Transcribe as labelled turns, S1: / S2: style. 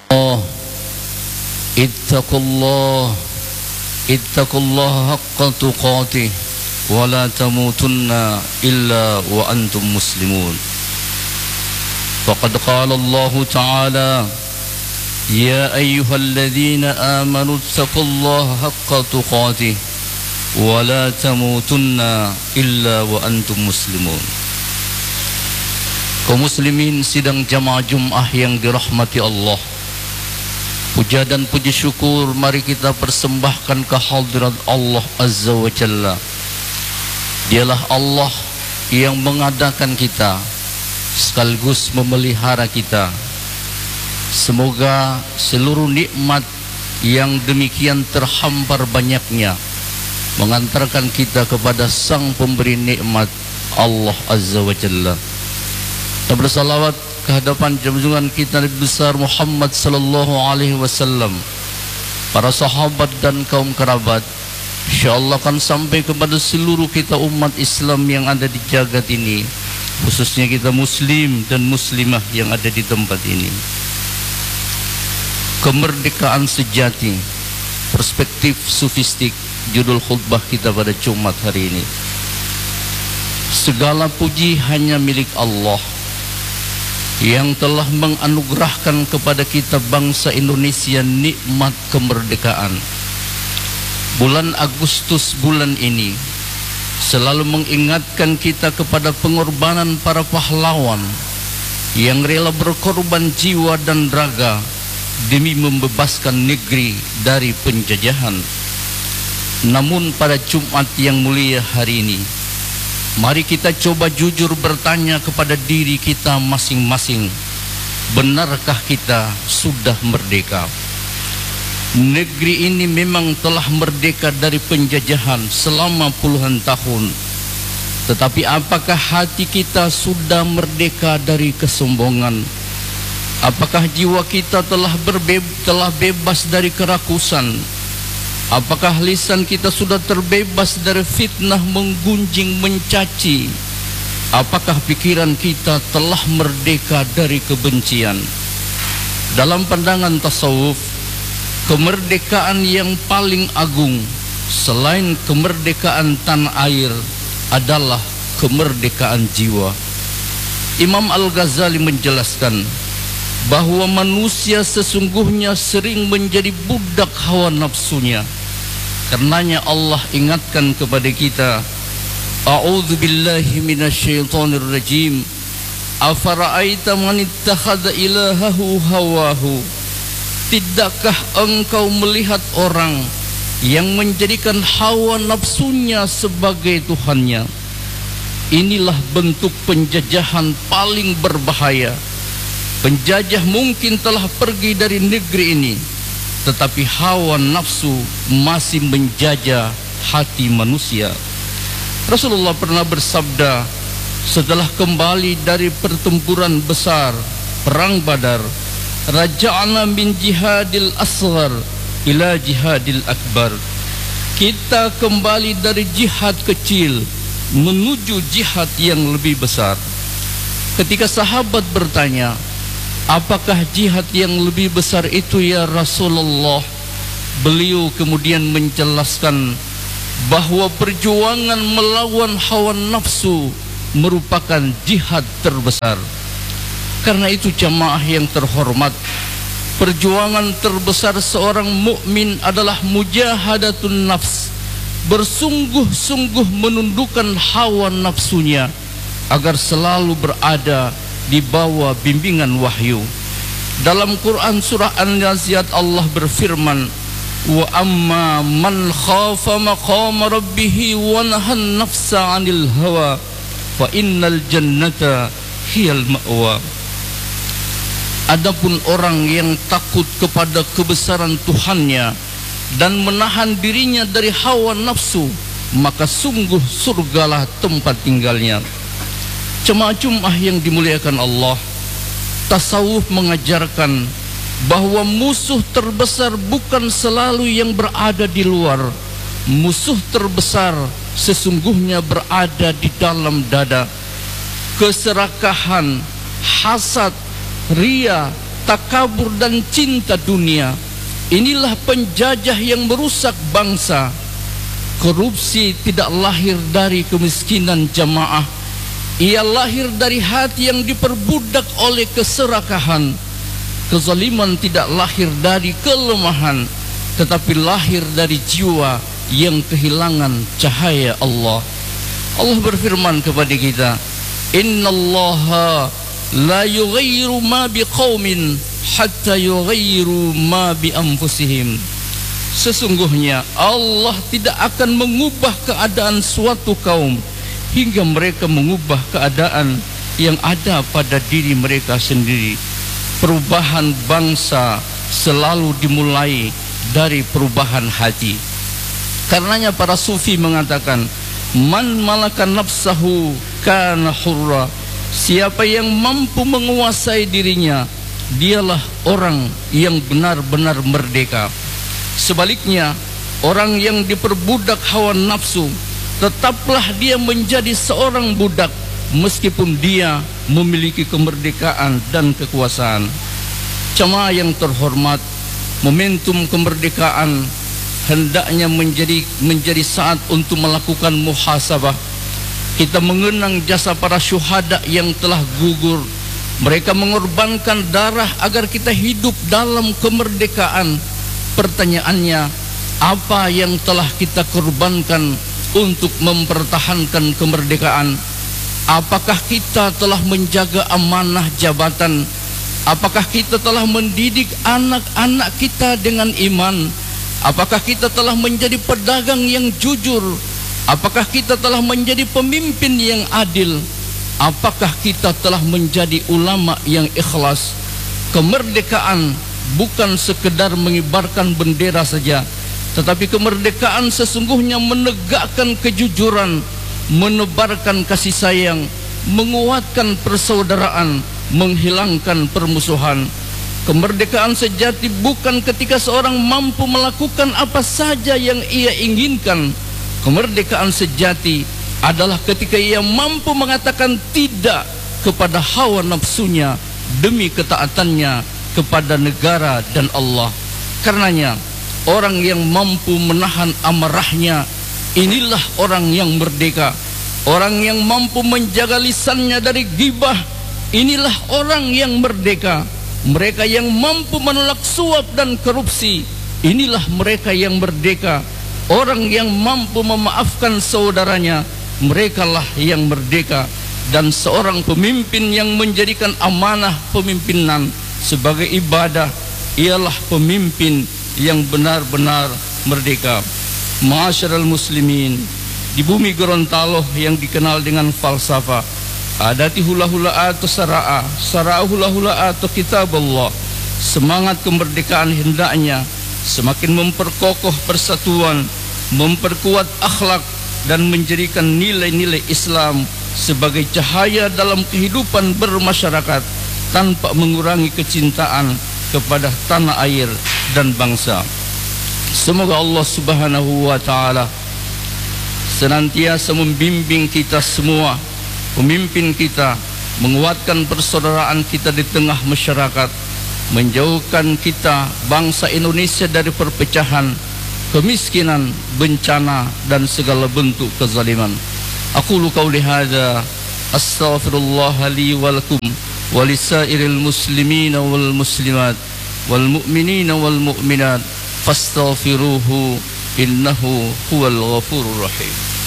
S1: Oh, ittaqullah haqqa tuqatih wa la tamutunna illa wa antum muslimun. Faqad qala Allah Ta'ala, ya ayyuhalladzina amanu ittaqullaha haqqa tuqatih wa la tamutunna illa wa antum muslimun. Kaum muslimin sidang jamaah Jumat yang dirahmati Allah, puja dan puji syukur mari kita persembahkan ke hadirat Allah Azza wa Jalla. Dialah Allah yang mengadakan kita sekaligus memelihara kita. Semoga seluruh nikmat yang demikian terhampar banyaknya mengantarkan kita kepada sang pemberi nikmat, Allah Azza wa Jalla. Dan bersalawat kehadapan junjungan kita Nabi besar Muhammad sallallahu alaihi wasallam, para sahabat dan kaum kerabat, insyaallah akan sampai kepada seluruh kita umat Islam yang ada di jagat ini, khususnya kita muslim dan muslimah yang ada di tempat ini. Kemerdekaan sejati, perspektif sufistik, judul khutbah kita pada Jumat hari ini. Segala puji hanya milik Allah yang telah menganugerahkan kepada kita bangsa Indonesia nikmat kemerdekaan. Bulan Agustus bulan ini selalu mengingatkan kita kepada pengorbanan para pahlawan yang rela berkorban jiwa dan raga demi membebaskan negeri dari penjajahan. Namun pada Jumat yang mulia hari ini, mari kita coba jujur bertanya kepada diri kita masing-masing, benarkah kita sudah merdeka? Negeri ini memang telah merdeka dari penjajahan selama puluhan tahun, tetapi apakah hati kita sudah merdeka dari kesombongan? Apakah jiwa kita telah bebas dari kerakusan? Apakah lisan kita sudah terbebas dari fitnah, menggunjing, mencaci? Apakah pikiran kita telah merdeka dari kebencian? Dalam pandangan tasawuf, kemerdekaan yang paling agung selain kemerdekaan tanah air adalah kemerdekaan jiwa. Imam Al-Ghazali menjelaskan bahwa manusia sesungguhnya sering menjadi budak hawa nafsunya. Karenanya Allah ingatkan kepada kita, A'udzu billahi minasyaitonir rajim. Afara'aita man ittakhadha ilahahu hawahu. Tidakkah engkau melihat orang yang menjadikan hawa nafsunya sebagai tuhannya? Inilah bentuk penjajahan paling berbahaya. Penjajah mungkin telah pergi dari negeri ini, tetapi hawa nafsu masih menjajah hati manusia. Rasulullah pernah bersabda setelah kembali dari pertempuran besar perang Badar, raja'na min jihadil asghar ila jihadil akbar. Kita kembali dari jihad kecil menuju jihad yang lebih besar. Ketika sahabat bertanya, apakah jihad yang lebih besar itu ya Rasulullah? Beliau kemudian menjelaskan bahwa perjuangan melawan hawa nafsu merupakan jihad terbesar. Karena itu jamaah yang terhormat, perjuangan terbesar seorang mukmin adalah mujahadatun nafs, bersungguh-sungguh menundukkan hawa nafsunya agar selalu berada di bawah bimbingan wahyu. Dalam Quran surah An-Nazi'at Allah berfirman, wa amma man khafa maqama rabbih wa nahan nafsa 'anil hawa fa innal jannata hiyal ma'wa. Adapun orang yang takut kepada kebesaran Tuhannya dan menahan dirinya dari hawa nafsu, maka sungguh surgalah tempat tinggalnya. Jemaah Jumat yang dimuliakan Allah, tasawuf mengajarkan bahwa musuh terbesar bukan selalu yang berada di luar. Musuh terbesar sesungguhnya berada di dalam dada. Keserakahan, hasad, ria, takabur dan cinta dunia. Inilah penjajah yang merusak bangsa. Korupsi tidak lahir dari kemiskinan jamaah. Ia lahir dari hati yang diperbudak oleh keserakahan. Kezaliman tidak lahir dari kelemahan, tetapi lahir dari jiwa yang kehilangan cahaya Allah. Allah berfirman kepada kita, Innallaha la yughayyiru ma biqaumin hatta yughayyiru ma bi anfusihim. Sesungguhnya Allah tidak akan mengubah keadaan suatu kaum hingga mereka mengubah keadaan yang ada pada diri mereka sendiri. Perubahan bangsa selalu dimulai dari perubahan hati. Karenanya para sufi mengatakan, man malakan nafsahu kana hurra. Siapa yang mampu menguasai dirinya, dialah orang yang benar-benar merdeka. Sebaliknya, orang yang diperbudak hawa nafsu, tetaplah dia menjadi seorang budak meskipun dia memiliki kemerdekaan dan kekuasaan. Jemaah yang terhormat, momentum kemerdekaan hendaknya menjadi saat untuk melakukan muhasabah. Kita mengenang jasa para syuhada yang telah gugur. Mereka mengorbankan darah agar kita hidup dalam kemerdekaan. Pertanyaannya, apa yang telah kita korbankan untuk mempertahankan kemerdekaan? Apakah kita telah menjaga amanah jabatan? Apakah kita telah mendidik anak-anak kita dengan iman? Apakah kita telah menjadi pedagang yang jujur? Apakah kita telah menjadi pemimpin yang adil? Apakah kita telah menjadi ulama yang ikhlas? Kemerdekaan bukan sekedar mengibarkan bendera saja, tetapi kemerdekaan sesungguhnya menegakkan kejujuran, menebarkan kasih sayang, menguatkan persaudaraan, menghilangkan permusuhan. Kemerdekaan sejati bukan ketika seorang mampu melakukan apa saja yang ia inginkan. Kemerdekaan sejati adalah ketika ia mampu mengatakan tidak kepada hawa nafsunya demi ketaatannya kepada negara dan Allah. Karenanya, orang yang mampu menahan amarahnya, inilah orang yang merdeka. Orang yang mampu menjaga lisannya dari ghibah, inilah orang yang merdeka. Mereka yang mampu menolak suap dan korupsi, inilah mereka yang merdeka. Orang yang mampu memaafkan saudaranya, merekalah yang merdeka. Dan seorang pemimpin yang menjadikan amanah pemimpinan sebagai ibadah, ialah pemimpin yang benar-benar merdeka. Ma'asyiral muslimin, di bumi Gorontalo yang dikenal dengan falsafah, adati hula-hula atau sara'a hula-hula atau kitab Allah. Semangat kemerdekaan hendaknya semakin memperkokoh persatuan, memperkuat akhlak, dan menjadikan nilai-nilai Islam sebagai cahaya dalam kehidupan bermasyarakat tanpa mengurangi kecintaan kepada tanah air dan bangsa. Semoga Allah Subhanahu wa taala senantiasa membimbing kita semua, pemimpin kita, menguatkan persaudaraan kita di tengah masyarakat, menjauhkan kita bangsa Indonesia dari perpecahan, kemiskinan, bencana dan segala bentuk kezaliman. Aqulu qauli hadza astaghfirullah li wa lakum wa lisairil muslimin wal muslimat wal mu'minin wal mu'minat fastaghfiruhu innahu huwal ghafurur rahim.